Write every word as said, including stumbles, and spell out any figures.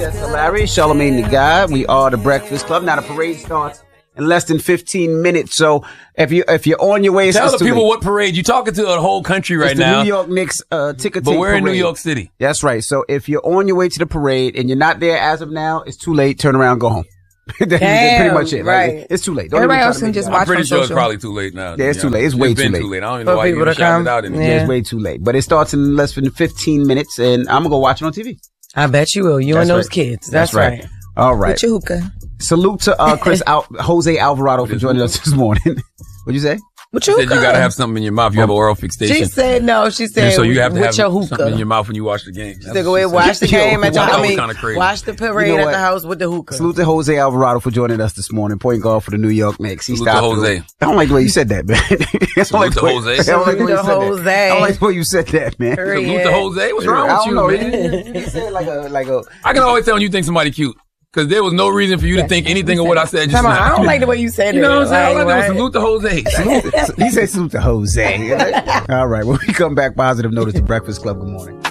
That's hilarious. Charlamagne the God. We are the Breakfast Club. Now the parade starts in less than fifteen minutes. So if you if you're on your way, tell it's the people late. what parade. You're talking to a whole country right it's the now. New York Knicks uh, ticker but tape we're in New parade. York City. That's right. So if you're on your way to the parade and you're not there as of now, it's too late. Turn around, go home. That's Damn, pretty much it. right. Like, it's too late. Don't Everybody even try else to can make just it watch I'm pretty on sure it's social. probably too late now. Yeah, it's too late. It's way it's been too late. too late. I don't even For know why you people even to shouted come. it out anymore. Yeah. It's way too late. But it starts in less than fifteen minutes, and I'm gonna go watch it on T V. I bet you will. You That's and those right. kids. That's, right. All right. With your hookah. Salute to uh, Chris Al- Jose Alvarado for joining us this morning. What'd you say? With She your said you hookah. gotta have something in your mouth. You have an oral fixation. She said no. She said And so you have to with have your something in hookah. your mouth when you watch the game. She said go ahead, watch the Yo, game at your, wow. I mean, Kinda crazy. watch the parade You know at what? the house with the hookah. Salute to Jose Alvarado for joining us this morning. Point guard for the New York Knicks. He Salute to stopped Jose. through. I don't like the way you said that, man. I don't Salute like to the way- Jose. I don't like the way you Salute to said that. Jose. I don't like the way you said that, man. Salute to Jose. What's I wrong with don't you, know. man? You said it like a like a. I can always tell when you think somebody cute. Because there was no reason for you to think anything of what I said just Come on, now. I don't like the way you said it. You know what I'm saying? Like, All I right? did was salute to Jose. He said salute to Jose. All right. When we come back, positive notice, the Breakfast Club. Good morning.